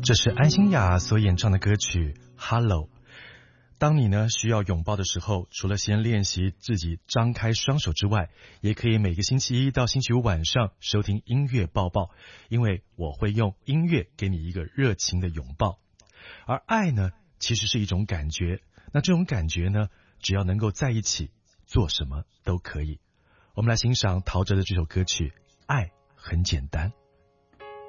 这是安心亚所演唱的歌曲《Hello》。当你呢需要拥抱的时候，除了先练习自己张开双手之外，也可以每个星期一到星期五晚上收听音乐抱抱，因为我会用音乐给你一个热情的拥抱。而爱呢，其实是一种感觉，那这种感觉呢，只要能够在一起，做什么都可以。我们来欣赏陶喆的这首歌曲《爱很简单》。